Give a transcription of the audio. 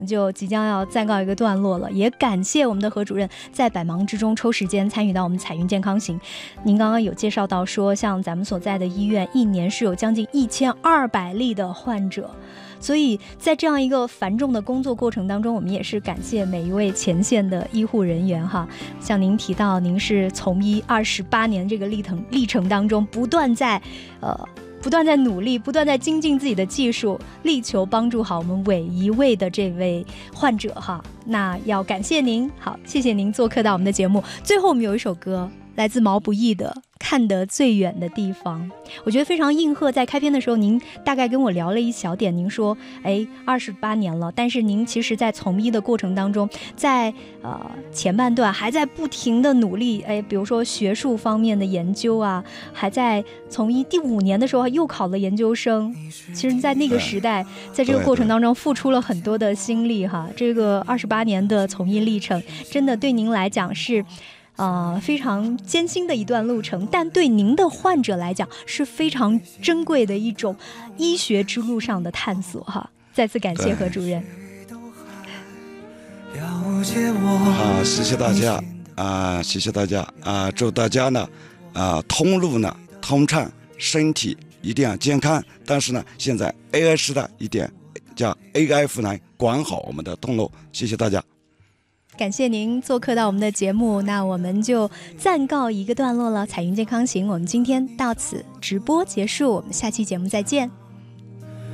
就即将要暂告一个段落了，也感谢我们的何主任在百忙之中抽时间参与到我们彩云健康行。您刚刚有介绍到说，像咱们所在的医院一年是有将近1200例的患者，所以在这样一个繁重的工作过程当中，我们也是感谢每一位前线的医护人员哈。像您提到您是从医28年这个历程当中，不断在努力，不断在精进自己的技术，力求帮助好我们每一位的这位患者哈。那要感谢您，好，谢谢您做客到我们的节目。最后我们有一首歌，来自毛不易的《看得最远的地方》，我觉得非常应和。在开篇的时候，您大概跟我聊了一小点，您说28年了，但是您其实在从医的过程当中，在前半段还在不停的努力，比如说学术方面的研究啊，还在从医第5年的时候又考了研究生。其实在那个时代，在这个过程当中付出了很多的心力哈。这个28年的从医历程，真的对您来讲是非常艰辛的一段路程，但对您的患者来讲是非常珍贵的一种医学之路上的探索哈。再次感谢何主任。 谢谢大家谢谢大家祝大家呢通路呢通畅，身体一定要健康。但是呢，现在 AI 时代，一定叫 AI 来管好我们的通路。谢谢大家。 感谢您做客到我们的节目，那我们就暂告一个段落了。彩云健康行，我们今天到此直播结束，我们下期节目再见。